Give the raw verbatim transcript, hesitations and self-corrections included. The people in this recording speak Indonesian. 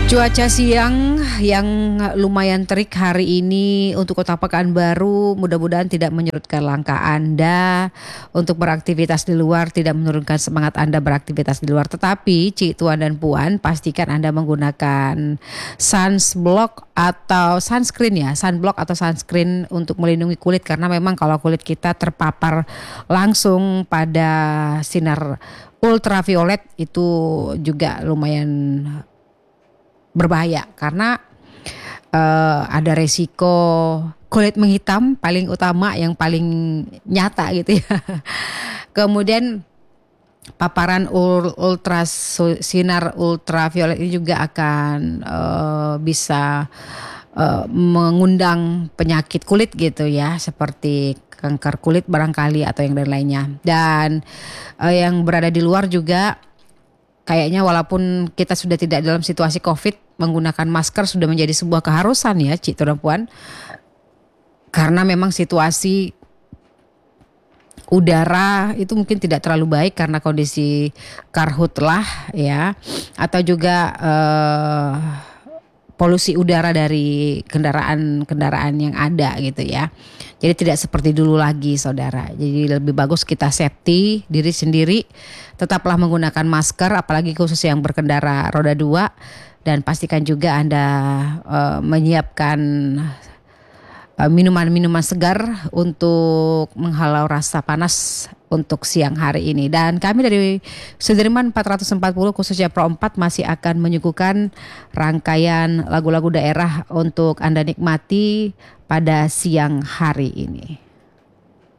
Cuaca siang yang lumayan terik hari ini untuk Kota Pekanbaru mudah-mudahan tidak menyurutkan langkah Anda untuk beraktivitas di luar, tidak menurunkan semangat Anda beraktivitas di luar. Tetapi Cik, Tuan dan Puan, pastikan Anda menggunakan sunblock atau sunscreen ya, sunblock atau sunscreen untuk melindungi kulit, karena memang kalau kulit kita terpapar langsung pada sinar ultraviolet itu juga lumayan berbahaya, karena uh, ada resiko kulit menghitam paling utama, yang paling nyata gitu ya. Kemudian paparan ultra sinar ultraviolet ini juga akan uh, bisa uh, mengundang penyakit kulit gitu ya, seperti kanker kulit barangkali atau yang lain-lainnya. Dan uh, yang berada di luar juga kayaknya walaupun kita sudah tidak dalam situasi COVID, menggunakan masker sudah menjadi sebuah keharusan ya Cik, Tuan dan Puan. Karena memang situasi udara itu mungkin tidak terlalu baik karena kondisi karhutlah ya. Atau juga eh, polusi udara dari kendaraan-kendaraan yang ada gitu ya. Jadi tidak seperti dulu lagi saudara. Jadi lebih bagus kita safety diri sendiri. Tetaplah menggunakan masker, apalagi khusus yang berkendara roda dua. Dan pastikan juga Anda uh, menyiapkan uh, minuman-minuman segar untuk menghalau rasa panas untuk siang hari ini. Dan kami dari Sudirman empat ratus empat puluh khususnya Pro empat masih akan menyuguhkan rangkaian lagu-lagu daerah untuk Anda nikmati pada siang hari ini.